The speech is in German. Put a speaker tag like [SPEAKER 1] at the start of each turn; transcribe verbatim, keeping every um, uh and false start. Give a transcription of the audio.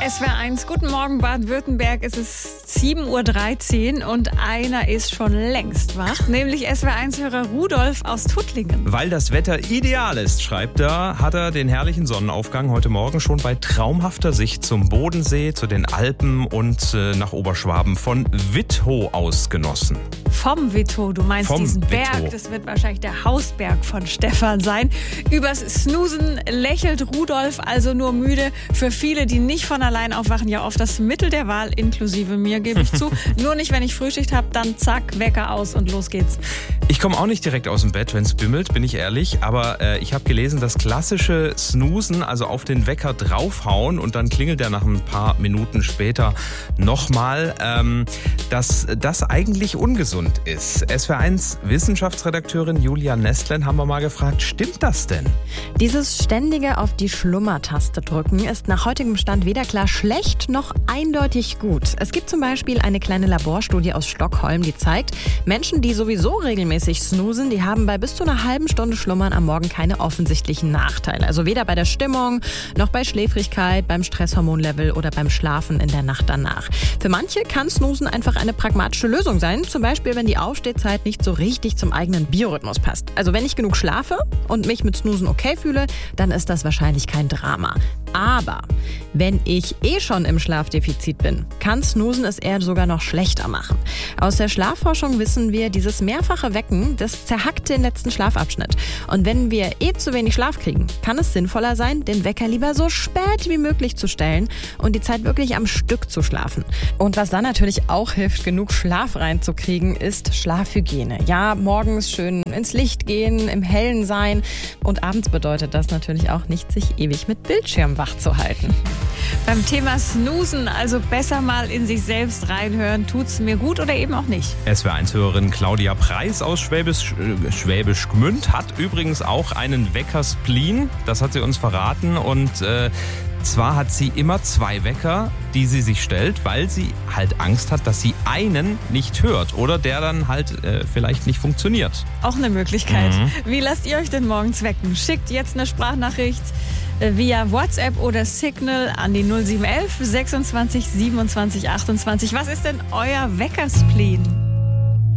[SPEAKER 1] S W R eins, guten Morgen Baden-Württemberg. Es ist sieben Uhr dreizehn und einer ist schon längst wach, nämlich S W R eins-Hörer Rudolf aus Tuttlingen.
[SPEAKER 2] Weil das Wetter ideal ist, schreibt er, hat er den herrlichen Sonnenaufgang heute Morgen schon bei traumhafter Sicht zum Bodensee, zu den Alpen und äh, nach Oberschwaben von Wittow aus genossen.
[SPEAKER 1] Vom Wittow, du meinst
[SPEAKER 2] Vom
[SPEAKER 1] diesen
[SPEAKER 2] Wittow.
[SPEAKER 1] Berg, das wird wahrscheinlich der Hausberg von Stefan sein. Übers Snoosen lächelt Rudolf also nur müde. Für viele, die nicht von allein aufwachen, ja oft das Mittel der Wahl, inklusive mir, gebe ich zu. Nur nicht, wenn ich Frühschicht habe, dann zack, Wecker aus und los geht's.
[SPEAKER 2] Ich komme auch nicht direkt aus dem Bett, wenn es bimmelt, bin ich ehrlich. Aber äh, ich habe gelesen, das klassische Snoosen, also auf den Wecker draufhauen und dann klingelt er nach ein paar Minuten später nochmal, ähm, dass das eigentlich ungesund ist. S W R eins Wissenschaftsredakteurin Julia Nestlen haben wir mal gefragt, stimmt das denn?
[SPEAKER 3] Dieses ständige auf die Schlummertaste drücken ist nach heutigem Stand weder klar schlecht noch eindeutig gut. Es gibt zum Beispiel eine kleine Laborstudie aus Stockholm, die zeigt, Menschen, die sowieso regelmäßig snoosen, die haben bei bis zu einer halben Stunde Schlummern am Morgen keine offensichtlichen Nachteile. Also weder bei der Stimmung, noch bei Schläfrigkeit, beim Stresshormonlevel oder beim Schlafen in der Nacht danach. Für manche kann Snoosen einfach eine pragmatische Lösung sein, zum Beispiel wenn die Aufstehzeit nicht so richtig zum eigenen Biorhythmus passt. Also wenn ich genug schlafe und mich mit Snoosen okay fühle, dann ist das wahrscheinlich kein Drama. Aber wenn ich eh schon im Schlafdefizit bin, kann Snoosen es eher sogar noch schlechter machen. Aus der Schlafforschung wissen wir, dieses mehrfache Wecken, das zerhackt den letzten Schlafabschnitt. Und wenn wir eh zu wenig Schlaf kriegen, kann es sinnvoller sein, den Wecker lieber so spät wie möglich zu stellen und die Zeit wirklich am Stück zu schlafen. Und was dann natürlich auch hilft, genug Schlaf reinzukriegen, ist Schlafhygiene. Ja, morgens schön ins Licht gehen, im Hellen sein. Und abends bedeutet das natürlich auch nicht, sich ewig mit Bildschirm wach zu halten.
[SPEAKER 1] Beim Thema Snoosen, also besser mal in sich selbst reinhören, tut's mir gut oder eben auch nicht.
[SPEAKER 2] S W R eins-Hörerin Claudia Preis aus Schwäbisch, äh, Schwäbisch Gmünd hat übrigens auch einen Wecker-Spleen. Das hat sie uns verraten und äh, zwar hat sie immer zwei Wecker, die sie sich stellt, weil sie halt Angst hat, dass sie einen nicht hört oder der dann halt äh, vielleicht nicht funktioniert.
[SPEAKER 1] Auch eine Möglichkeit.
[SPEAKER 2] Mhm.
[SPEAKER 1] Wie lasst ihr euch denn morgens wecken? Schickt jetzt eine Sprachnachricht äh, via WhatsApp oder Signal an die null sieben eins eins sechsundzwanzig siebenundzwanzig achtundzwanzig. Was ist denn euer Wecker-Spleen?